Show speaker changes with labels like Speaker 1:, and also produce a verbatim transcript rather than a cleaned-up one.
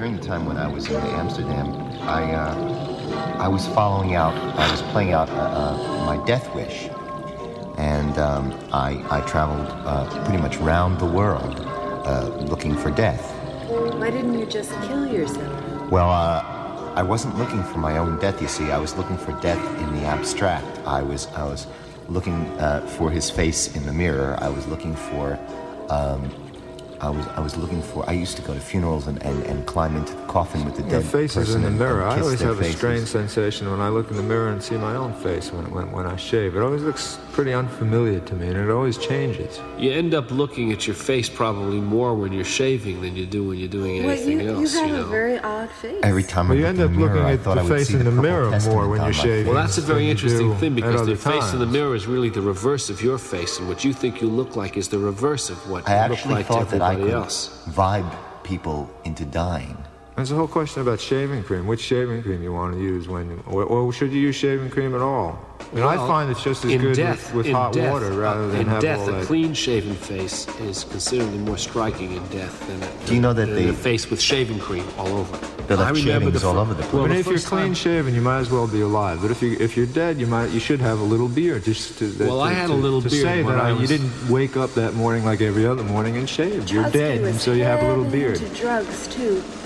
Speaker 1: during the time when I was in Amsterdam, I, uh, I was following out, I was playing out uh, uh, my death wish. And um, I, I traveled uh, pretty much round the world uh, looking for death.
Speaker 2: Why didn't you just kill yourself?
Speaker 1: Well, uh, I wasn't looking for my own death, you see. I was looking for death in the abstract. I was, I was looking uh, for his face in the mirror. I was looking for... Um, I was I was looking for. I used to go to funerals and, and, and climb into the coffin with the dead
Speaker 3: faces
Speaker 1: person
Speaker 3: in the mirror.
Speaker 1: And, and
Speaker 3: I always have
Speaker 1: faces.
Speaker 3: a strange sensation when I look in the mirror and see my own face when, when when I shave. It always looks pretty unfamiliar to me, and it always changes.
Speaker 4: You end up looking at your face probably more when you're shaving than you do when you're doing anything
Speaker 2: well, you,
Speaker 4: else.
Speaker 2: You have
Speaker 4: you know?
Speaker 2: a very odd face.
Speaker 1: Every time
Speaker 3: well,
Speaker 1: I
Speaker 3: you
Speaker 1: looked
Speaker 3: end up
Speaker 1: in the mirror,
Speaker 3: looking
Speaker 1: I
Speaker 3: at
Speaker 1: thought
Speaker 3: the
Speaker 1: I would
Speaker 3: face
Speaker 1: see
Speaker 3: in
Speaker 1: the
Speaker 3: the mirror
Speaker 1: Purple
Speaker 3: more
Speaker 1: Testament
Speaker 3: when
Speaker 1: on
Speaker 3: you're
Speaker 1: my
Speaker 3: shaving.
Speaker 4: Well, that's a very interesting thing because the face
Speaker 3: times.
Speaker 4: in the mirror is really the reverse of your face, and what you think you look like is the reverse of what
Speaker 1: I
Speaker 4: you look
Speaker 1: actually
Speaker 4: like to
Speaker 1: thought that I
Speaker 4: everybody
Speaker 1: could
Speaker 4: else.
Speaker 1: vibe people into dying.
Speaker 3: There's a whole question about shaving cream. Which shaving cream you want to use when, or, or should you use shaving cream at all? And
Speaker 4: well,
Speaker 3: I find it's just as
Speaker 4: in
Speaker 3: good
Speaker 4: death,
Speaker 3: with, with
Speaker 4: in
Speaker 3: hot
Speaker 4: death,
Speaker 3: water rather
Speaker 4: uh,
Speaker 3: than
Speaker 4: in
Speaker 3: have
Speaker 4: death,
Speaker 3: all
Speaker 4: a
Speaker 3: that.
Speaker 4: clean-shaven face is considerably more striking in death than a,
Speaker 1: Do you know that
Speaker 4: than
Speaker 1: they-
Speaker 4: a face with shaving cream all over.
Speaker 1: They left
Speaker 4: I remember
Speaker 1: shavings
Speaker 4: the
Speaker 1: all
Speaker 4: fir-
Speaker 1: over the place.
Speaker 4: Well,
Speaker 3: But
Speaker 4: the
Speaker 3: if you're
Speaker 4: first time-
Speaker 3: clean shaven, you might as well be alive. But if you if you're dead, you might you should have a little beard. Just to,
Speaker 4: Well,
Speaker 3: to,
Speaker 4: I had
Speaker 3: to,
Speaker 4: a little
Speaker 3: to
Speaker 4: beard
Speaker 3: say
Speaker 4: when
Speaker 3: that
Speaker 4: I
Speaker 3: I, you
Speaker 4: was-
Speaker 3: didn't wake up that morning like every other morning and shaved. You're
Speaker 2: Trotsky
Speaker 3: dead,
Speaker 2: was
Speaker 3: and so you have a little
Speaker 2: heavy
Speaker 3: beard.
Speaker 2: into drugs too.